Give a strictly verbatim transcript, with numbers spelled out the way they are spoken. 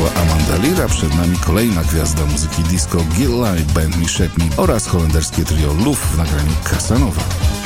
była Amanda Lear, a przed nami kolejna gwiazda muzyki disco Gilla i Band Me Shape Me oraz holenderskie trio Luf w nagraniu Casanova.